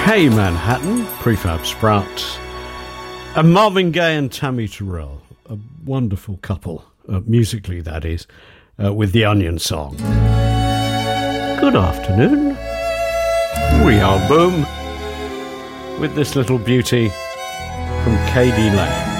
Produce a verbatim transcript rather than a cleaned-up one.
Hey Manhattan, Prefab Sprout, and Marvin Gaye and Tammy Terrell, a wonderful couple, uh, musically that is, uh, with the Onion song. Good afternoon. We are Boom with this little beauty from K D Lang.